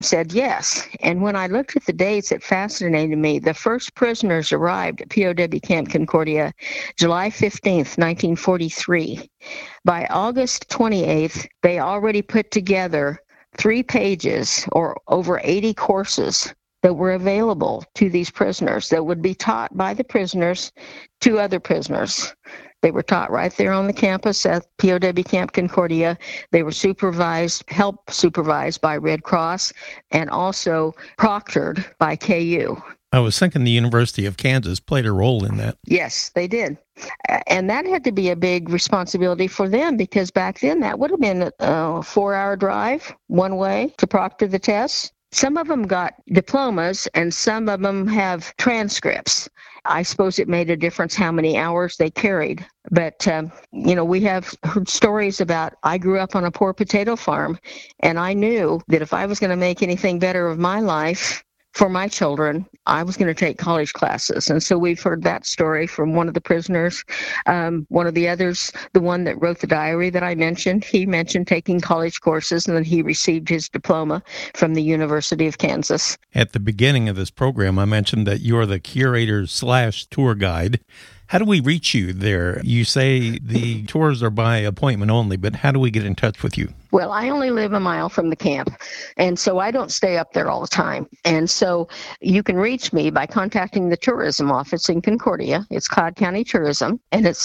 said yes. And when I looked at the dates, it fascinated me. The first prisoners arrived at POW Camp Concordia July 15th, 1943. By August 28th, they already put together 3 pages or over 80 courses that were available to these prisoners that would be taught by the prisoners to other prisoners. They were taught right there on the campus at POW Camp Concordia. They were help supervised by Red Cross, and also proctored by KU. I was thinking the University of Kansas played a role in that. Yes, they did. And that had to be a big responsibility for them, because back then that would have been a 4-hour drive one way to proctor the tests. Some of them got diplomas, and some of them have transcripts. I suppose it made a difference how many hours they carried. But, we have heard stories about, I grew up on a poor potato farm, and I knew that if I was going to make anything better of my life for my children, I was going to take college classes. And so we've heard that story from one of the prisoners. One of the others, the one that wrote the diary that I mentioned, he mentioned taking college courses, and then he received his diploma from the University of Kansas. At the beginning of this program, I mentioned that you're the curator/tour guide. How do we reach you there? You say the tours are by appointment only, but how do we get in touch with you? Well, I only live a mile from the camp, and so I don't stay up there all the time. And so you can reach me by contacting the tourism office in Concordia. It's Cobb County Tourism, and it's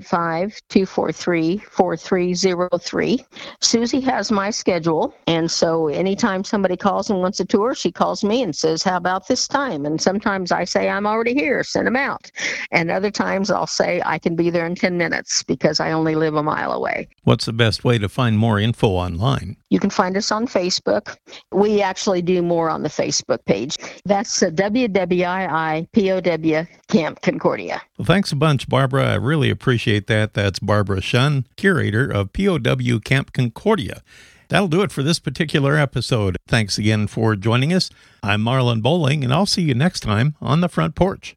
785-243-4303. Susie has my schedule, and so anytime somebody calls and wants a tour, she calls me and says, how about this time? And sometimes I say, I'm already here, send them out. And other times I'll say, I can be there in 10 minutes because I only live a mile away. What's the best way to find more info online? You can find us on Facebook. We actually do more on the Facebook page. That's WWII POW Camp Concordia. Well, thanks a bunch, Barbara. I really appreciate that. That's Barbara Shunn, curator of POW Camp Concordia. That'll do it for this particular episode. Thanks again for joining us. I'm Marlon Bowling, and I'll see you next time on The Front Porch.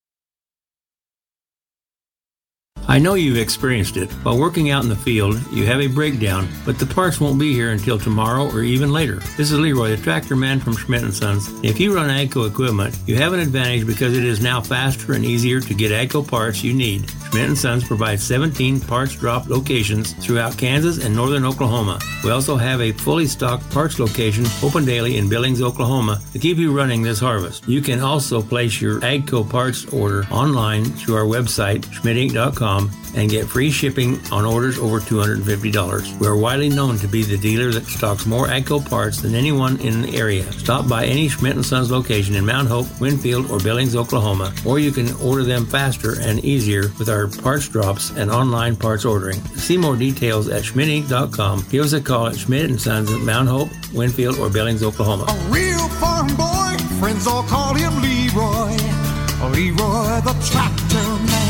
I know you've experienced it. While working out in the field, you have a breakdown, but the parts won't be here until tomorrow or even later. This is Leroy, the tractor man from Schmidt & Sons. If you run AGCO equipment, you have an advantage because it is now faster and easier to get AGCO parts you need. Schmidt & Sons provides 17 parts drop locations throughout Kansas and northern Oklahoma. We also have a fully stocked parts location open daily in Billings, Oklahoma to keep you running this harvest. You can also place your AGCO parts order online through our website, schmidtinc.com, and get free shipping on orders over $250. We are widely known to be the dealer that stocks more AGCO parts than anyone in the area. Stop by any Schmidt & Sons location in Mount Hope, Winfield, or Billings, Oklahoma, or you can order them faster and easier with our parts drops and online parts ordering. See more details at schmidtinc.com. Give us a call at Schmidt & Sons in Mount Hope, Winfield, or Billings, Oklahoma. A real farm boy, friends all call him Leroy. Leroy the tractor man.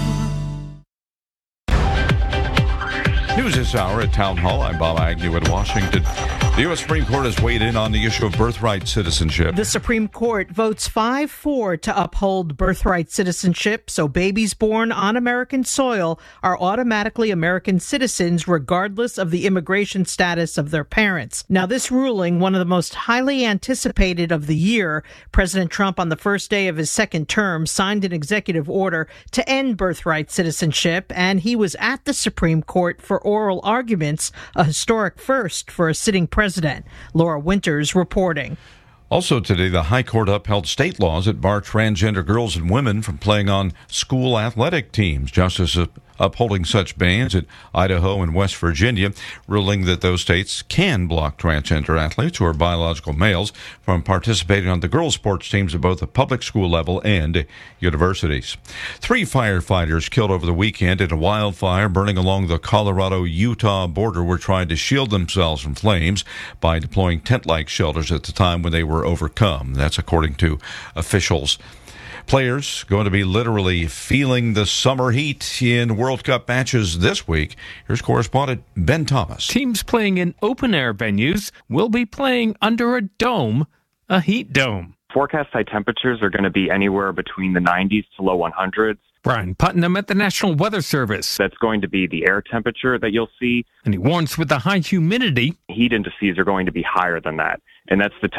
News this hour at Town Hall. I'm Bob Agnew in Washington. The U.S. Supreme Court has weighed in on the issue of birthright citizenship. The Supreme Court votes 5-4 to uphold birthright citizenship, so babies born on American soil are automatically American citizens regardless of the immigration status of their parents. Now, this ruling, one of the most highly anticipated of the year, President Trump on the first day of his second term signed an executive order to end birthright citizenship, and he was at the Supreme Court for oral arguments, a historic first for a sitting president. Laura Winters reporting. Also today, the High Court upheld state laws that bar transgender girls and women from playing on school athletic teams. Justice upholding such bans at Idaho and West Virginia, ruling that those states can block transgender athletes who are biological males from participating on the girls' sports teams at both the public school level and universities. 3 firefighters killed over the weekend in a wildfire burning along the Colorado-Utah border were trying to shield themselves from flames by deploying tent-like shelters at the time when they were overcome. That's according to officials. Players going to be literally feeling the summer heat in World Cup matches this week. Here's correspondent Ben Thomas. Teams playing in open-air venues will be playing under a dome, a heat dome. Forecast high temperatures are going to be anywhere between the 90s to low 100s. Brian Putnam at the National Weather Service. That's going to be the air temperature that you'll see. And he warns with the high humidity, heat indices are going to be higher than that. And that's the